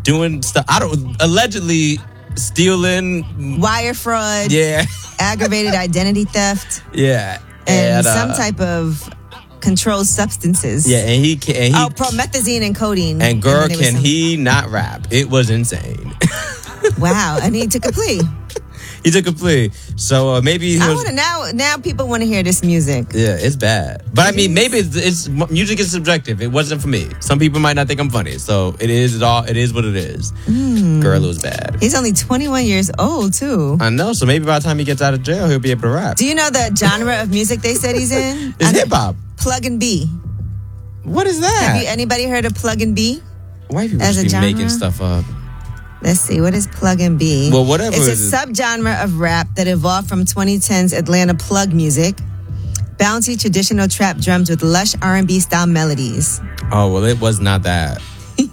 doing stuff. Allegedly stealing. Wire fraud. Yeah. Aggravated identity theft. Yeah. And some type of controlled substances. Yeah, and he promethazine and codeine. And girl, can he not rap? It was insane. Wow, and he took a plea. He took a plea. So maybe now people want to hear this music. Yeah, it's bad. But I mean, maybe it's music is subjective. It wasn't for me. Some people might not think I'm funny. So it is what it is. Girl, it was bad. He's only 21 years old too. I know. So maybe by the time he gets out of jail, he'll be able to rap. Do you know the genre of music they said he's in? It's hip hop. Plug and B. What is that? Have anybody heard of Plug and B? White people should be making stuff up. Let's see, what is Plug and B? Well, whatever. It's a subgenre of rap that evolved from 2010's Atlanta plug music. Bouncy traditional trap drums with lush R&B style melodies. Oh, well, it was not that.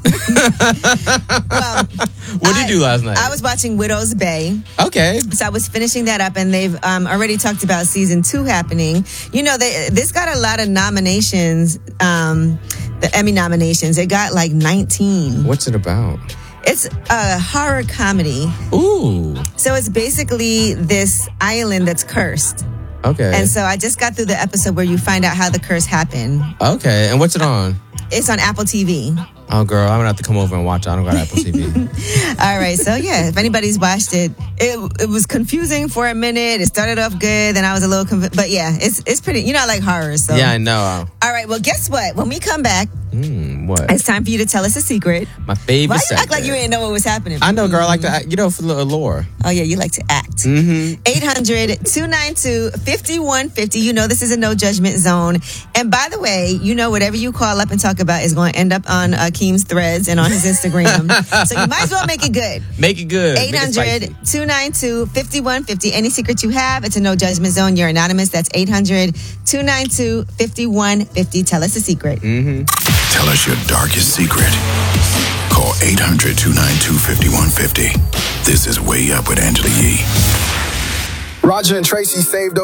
Well, what did you do last night? I was watching Widow's Bay. Okay. So I was finishing that up, and they've already talked about season 2 happening. You know, this got a lot of nominations, the Emmy nominations. It got like 19. What's it about? It's a horror comedy. Ooh. So it's basically this island that's cursed. Okay. And so I just got through the episode where you find out how the curse happened. Okay. And what's it on? It's on Apple TV. Oh, girl, I'm going to have to come over and watch it. I don't got Apple TV. All right. So, yeah, if anybody's watched it, it was confusing for a minute. It started off good, then I was a little confused. But, yeah, it's pretty. You know, I like horror. So. Yeah, I know. All right. Well, guess what? When we come back, what? It's time for you to tell us a secret. My favorite Why you act like you didn't know what was happening? I know, girl. I like to act, for the lore. Oh, yeah, you like to act. 800-292-5150. You know this is a no judgment zone. And by the way, you know whatever you call up and talk about is going to end up on Keem's threads and on his Instagram. So you might as well make it good. Make it good. 800-292-5150. Any secret you have, it's a no judgment zone. You're anonymous. That's 800-292-5150. Tell us a secret. Tell us your darkest secret. Call 800-292-5150. This is Way Up with Angela Yee. Roger and Tracy saved